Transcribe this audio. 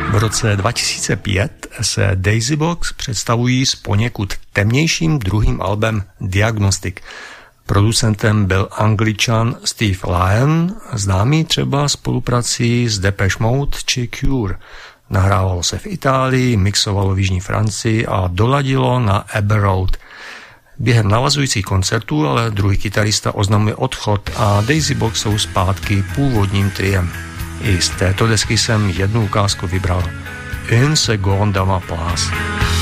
V roce 2005 se Daisy Box představují s poněkud temnějším druhým albem Diagnostic. Producentem byl Angličan Steve Lyon, známý třeba spoluprací s Depeche Mode či Cure. Nahrávalo se v Itálii, mixovalo v jižní Francii a doladilo na Abbey Road. Během navazujících koncertů ale druhý kytarista oznamuje odchod a Daisy Box jsou zpátky původním triem. I z této desky jsem jednu ukázku vybral. Une seconde à ma place.